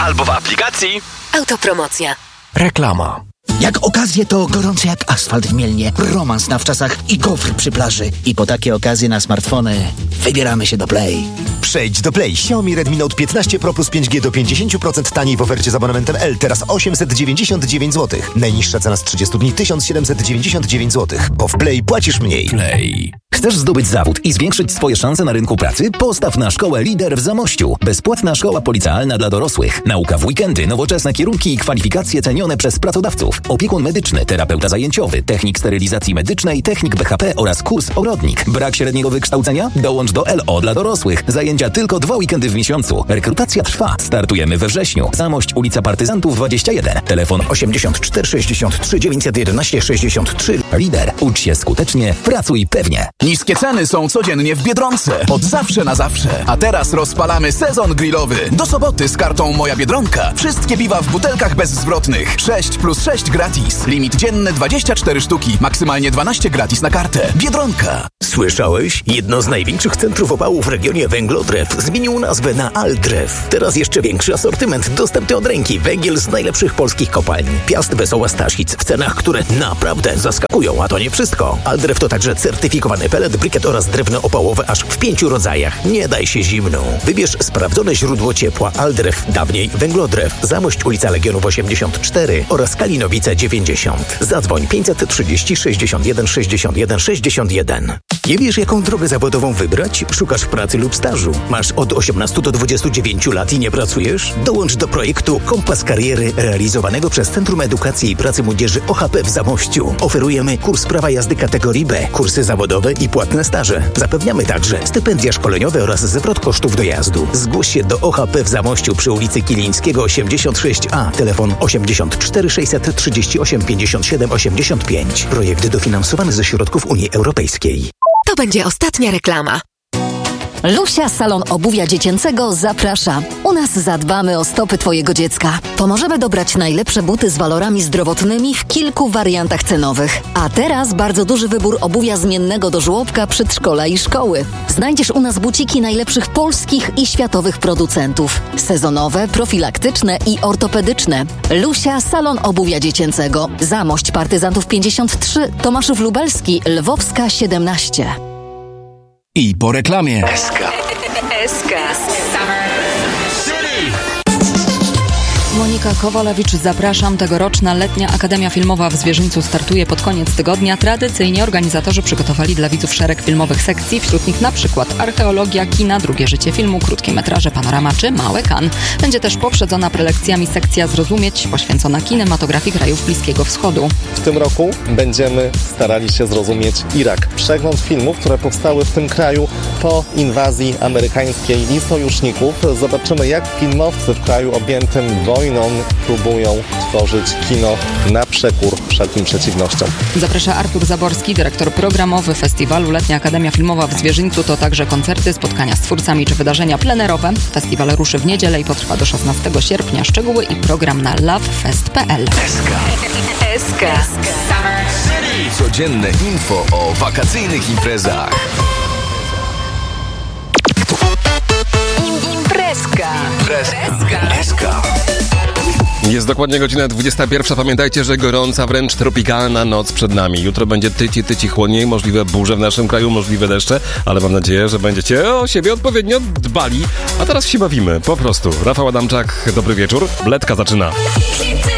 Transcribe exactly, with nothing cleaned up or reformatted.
albo w aplikacji Autopromocja. Reklama. Jak okazje, to gorące jak asfalt w Mielnie, romans na wczasach i gofr przy plaży. I po takie okazje na smartfony wybieramy się do Play. Przejdź do Play. Xiaomi Redmi Note piętnaście Pro plus pięć G do pięćdziesiąt procent taniej w ofercie z abonamentem L. Teraz osiemset dziewięćdziesiąt dziewięć złotych. Najniższa cena z trzydziestu dni tysiąc siedemset dziewięćdziesiąt dziewięć złotych. Bo w Play płacisz mniej. Play. Chcesz zdobyć zawód i zwiększyć swoje szanse na rynku pracy? Postaw na szkołę Lider w Zamościu. Bezpłatna szkoła policealna dla dorosłych. Nauka w weekendy, nowoczesne kierunki i kwalifikacje cenione przez pracodawców. Opiekun medyczny, terapeuta zajęciowy, technik sterylizacji medycznej, technik B H P oraz kurs ogrodnik. Brak średniego wykształcenia? Dołącz do L O dla dorosłych. Zajęcia tylko dwa weekendy w miesiącu. Rekrutacja trwa. Startujemy we wrześniu. Zamość, ulica Partyzantów dwadzieścia jeden. Telefon osiemdziesiąt cztery sześćdziesiąt trzy dziewięćset jedenaście sześćdziesiąt trzy. Lider. Ucz się skutecznie. Pracuj pewnie. Niskie ceny są codziennie w Biedronce. Od zawsze na zawsze. A teraz rozpalamy sezon grillowy. Do soboty z kartą Moja Biedronka. Wszystkie piwa w butelkach bezzwrotnych. sześć plus sześć gratis. Limit dzienny dwadzieścia cztery sztuki. Maksymalnie dwanaście gratis na kartę. Biedronka. Słyszałeś? Jedno z największych centrów opału w regionie Węglodrew zmienił nazwę na Aldrew. Teraz jeszcze większy asortyment dostępny od ręki. Węgiel z najlepszych polskich kopalni. Piast, Wesoła, Staszic w cenach, które naprawdę zaskakują. A to nie wszystko. Aldrew to także certyfikowany pelet, brykiet oraz drewno opałowe aż w pięciu rodzajach. Nie daj się zimną. Wybierz sprawdzone źródło ciepła Aldrew, dawniej Węglodrew. Zamość, ulica Legionów osiemdziesiąt cztery oraz Kalinowice dziewięćdziesiąt. Zadzwoń pięćset trzydzieści sześćdziesiąt jeden sześćdziesiąt jeden sześćdziesiąt jeden. Nie wiesz, jaką drogę zawodową wybrać? Szukasz pracy lub stażu? Masz od osiemnastu do dwudziestu dziewięciu lat i nie pracujesz? Dołącz do projektu Kompas Kariery realizowanego przez Centrum Edukacji i Pracy Młodzieży O H P w Zamościu. Oferujemy kurs prawa jazdy kategorii B, kursy zawodowe i płatne staże. Zapewniamy także stypendia szkoleniowe oraz zwrot kosztów dojazdu. Zgłoś się do O H P w Zamościu przy ulicy Kilińskiego osiemdziesiąt sześć A. Telefon osiemdziesiąt cztery sześćset trzydzieści osiem pięćdziesiąt siedem osiemdziesiąt pięć. Projekt dofinansowany ze środków Unii Europejskiej. To będzie ostatnia reklama. Lusia Salon Obuwia Dziecięcego zaprasza. U nas zadbamy o stopy Twojego dziecka. Pomożemy dobrać najlepsze buty z walorami zdrowotnymi w kilku wariantach cenowych. A teraz bardzo duży wybór obuwia zmiennego do żłobka, przedszkola i szkoły. Znajdziesz u nas buciki najlepszych polskich i światowych producentów. Sezonowe, profilaktyczne i ortopedyczne. Lusia Salon Obuwia Dziecięcego. Zamość, Partyzantów pięćdziesiąt trzy, Tomaszów Lubelski, Lwowska siedemnaście. I po reklamie. S K. S K. Monika Kowalewicz, zapraszam. Tegoroczna Letnia Akademia Filmowa w Zwierzyńcu startuje pod koniec tygodnia. Tradycyjnie organizatorzy przygotowali dla widzów szereg filmowych sekcji, wśród nich na przykład archeologia, kina, drugie życie filmu, krótkie metraże, panorama czy małe kan. Będzie też poprzedzona prelekcjami sekcja Zrozumieć, poświęcona kinematografii krajów Bliskiego Wschodu. W tym roku będziemy starali się zrozumieć Irak. Przegląd filmów, które powstały w tym kraju po inwazji amerykańskiej i sojuszników. Zobaczymy, jak filmowcy w kraju objętym wojną próbują tworzyć kino na przekór wszelkim przeciwnościom. Zaprasza Artur Zaborski, dyrektor programowy festiwalu Letnia Akademia Filmowa w Zwierzyńcu. To także koncerty, spotkania z twórcami czy wydarzenia plenerowe. Festiwal ruszy w niedzielę i potrwa do szesnastego sierpnia. Szczegóły i program na lovefest kropka p l. S K. S K. Codzienne info o wakacyjnych imprezach. Imprezka. Imprezka. S K. Jest dokładnie godzina dwudziesta pierwsza. Pamiętajcie, że gorąca, wręcz tropikalna noc przed nami. Jutro będzie tyci, tyci chłodniej, możliwe burze w naszym kraju, możliwe deszcze, ale mam nadzieję, że będziecie o siebie odpowiednio dbali. A teraz się bawimy, po prostu. Rafał Adamczak, dobry wieczór. Bledka zaczyna.